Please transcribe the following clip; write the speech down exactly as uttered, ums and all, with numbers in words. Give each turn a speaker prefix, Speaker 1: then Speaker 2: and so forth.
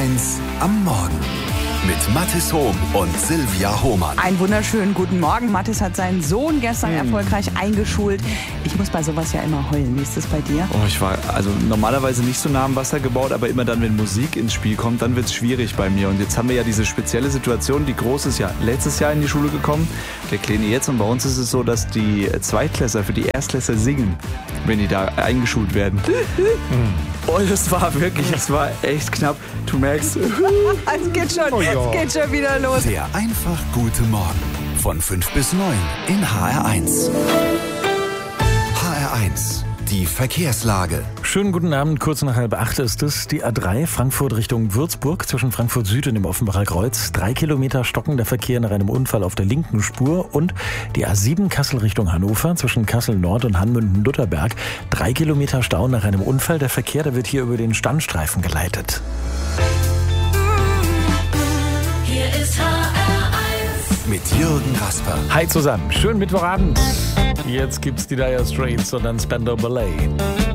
Speaker 1: eins am Morgen mit Mathis Hohm und Silvia Hohmann.
Speaker 2: Einen wunderschönen guten Morgen. Mathis hat seinen Sohn gestern hm. erfolgreich eingeschult. Ich muss bei sowas ja immer heulen. Wie ist das bei dir?
Speaker 3: Oh, ich war also normalerweise nicht so nah am Wasser gebaut, aber immer dann, wenn Musik ins Spiel kommt, dann wird es schwierig bei mir. Und jetzt haben wir ja diese spezielle Situation. Die Große ist ja letztes Jahr in die Schule gekommen, der Kleine jetzt. Und bei uns ist es so, dass die Zweitklässler für die Erstklässler singen, wenn die da eingeschult werden. Oh, das war wirklich, es war echt knapp. Du merkst,
Speaker 2: es geht schon,
Speaker 3: oh ja.
Speaker 2: es geht schon wieder los.
Speaker 1: Der einfach gute Morgen von fünf bis neun in H R eins. H R eins, die Verkehrslage.
Speaker 4: Schönen guten Abend, kurz nach halb acht ist es. Die A drei Frankfurt Richtung Würzburg zwischen Frankfurt Süd und dem Offenbacher Kreuz. Drei Kilometer stockender Verkehr nach einem Unfall auf der linken Spur. Und die A sieben Kassel Richtung Hannover zwischen Kassel Nord und Hanmünden-Lutherberg. Drei Kilometer Stau nach einem Unfall. Der Verkehr, der wird hier über den Standstreifen geleitet.
Speaker 5: Hier ist H R eins.
Speaker 1: Mit Jürgen Rasper.
Speaker 4: Hi zusammen, schönen Mittwochabend. Jetzt gibt's die Dire Straits und dann Spandau Ballet.